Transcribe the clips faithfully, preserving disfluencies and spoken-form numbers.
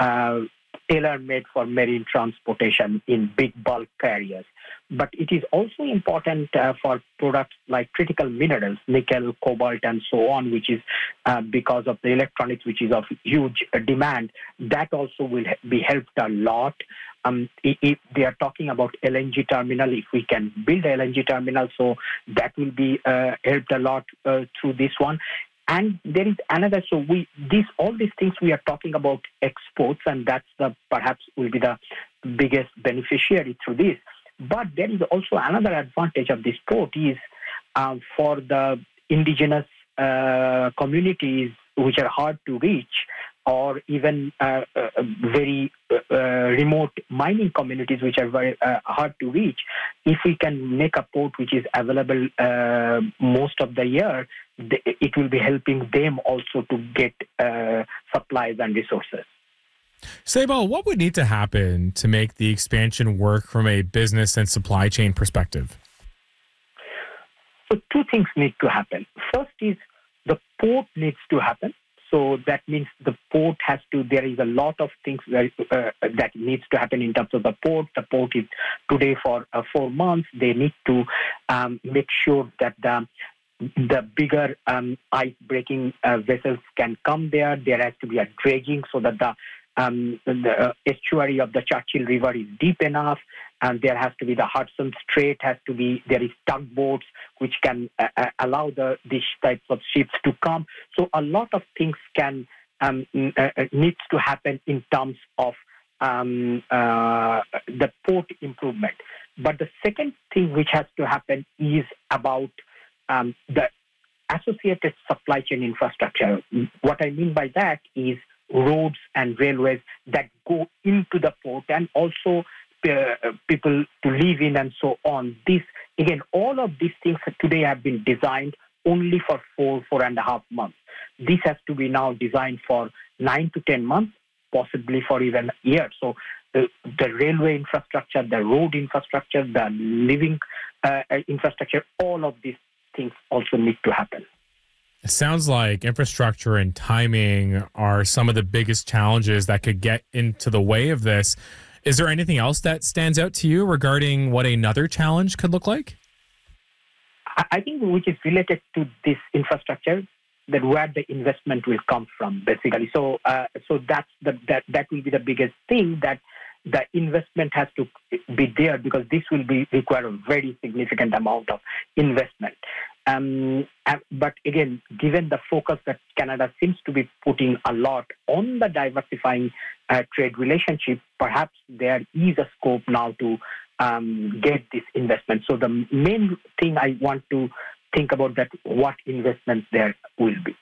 uh, tailor-made for marine transportation in big bulk carriers. But it is also important uh, for products like critical minerals, nickel, cobalt, and so on, which is uh, because of the electronics, which is of huge uh, demand. That also will be helped a lot. Um, if they are talking about L N G terminal, if we can build L N G terminal, so that will be uh, helped a lot uh, through this one. And there is another, so we, this, all these things we are talking about exports, and that's the, perhaps will be the biggest beneficiary through this. But there is also another advantage of this port is uh, for the indigenous uh, communities which are hard to reach, or even uh, uh, very uh, remote mining communities which are very uh, hard to reach. If we can make a port which is available uh, most of the year, it will be helping them also to get uh, supplies and resources. Saibal, what would need to happen to make the expansion work from a business and supply chain perspective? So two things need to happen. First is the port needs to happen. So that means the port has to, there is a lot of things that, uh, that needs to happen in terms of the port. The port is today for uh, four months. They need to um, make sure that the the bigger um, ice-breaking uh, vessels can come there. There has to be a dredging so that the Um, the uh, estuary of the Churchill River is deep enough, and there has to be the Hudson Strait has to be, there is tugboats which can uh, uh, allow the these types of ships to come. So a lot of things can um, uh, needs to happen in terms of um, uh, the port improvement. But the second thing which has to happen is about um, the associated supply chain infrastructure. What I mean by that is roads and railways that go into the port, and also uh, people to live in and so on. This, again, all of these things today have been designed only for four, four and a half months. This has to be now designed for nine to ten months, possibly for even a year. So the, the railway infrastructure, the road infrastructure, the living uh, infrastructure, all of these things also need to happen. It sounds like infrastructure and timing are some of the biggest challenges that could get into the way of this. Is there anything else that stands out to you regarding what another challenge could look like? I think which is related to this infrastructure, that where the investment will come from, basically. So, uh, so that's the that that will be the biggest thing, that the investment has to be there, because this will be require a very significant amount of investment. Um, but again, given the focus that Canada seems to be putting a lot on the diversifying uh, trade relationship, perhaps there is a scope now to um, get this investment. So the main thing I want to think about that what investments there will be.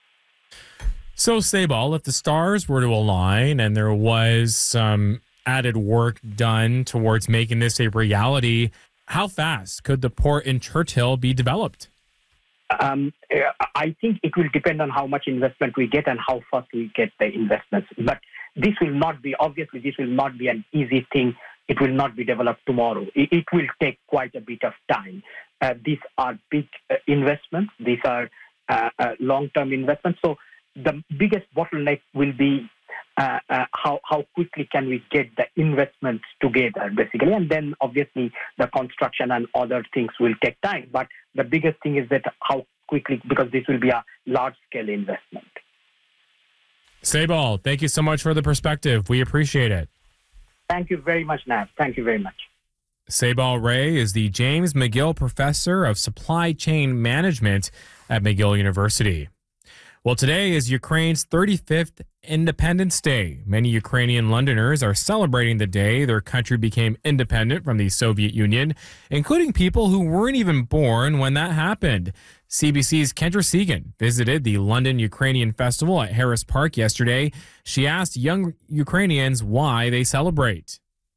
So, Saibal, if the stars were to align and there was some added work done towards making this a reality, how fast could the port in Churchill be developed? Um, I think it will depend on how much investment we get and how fast we get the investments. But this will not be, obviously, this will not be an easy thing. It will not be developed tomorrow. It, it will take quite a bit of time. Uh, these are big uh, investments. These are uh, uh, long-term investments. So the biggest bottleneck will be Uh, uh, how how quickly can we get the investments together, basically, and then obviously the construction and other things will take time. But the biggest thing is that how quickly, because this will be a large-scale investment. Saibal, thank you so much for the perspective. We appreciate it. Thank you very much, Nav. Thank you very much. Saibal Ray is the James McGill Professor of Supply Chain Management at McGill University. Well, today is Ukraine's thirty-fifth Independence Day. Many Ukrainian Londoners are celebrating the day their country became independent from the Soviet Union, including people who weren't even born when that happened. C B C's Kendra Segan visited the London Ukrainian Festival at Harris Park yesterday. She asked young Ukrainians why they celebrate.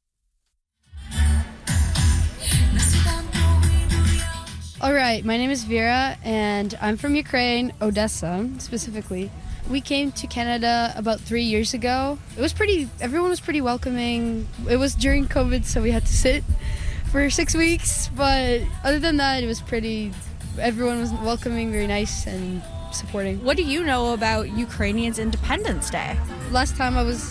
All right, my name is Vera, and I'm from Ukraine, Odessa specifically. We came to Canada about three years ago. It was pretty, everyone was pretty welcoming. It was during COVID, so we had to sit for six weeks. But other than that, it was pretty, everyone was welcoming, very nice and supporting. What do you know about Ukrainians' Independence Day? Last time I was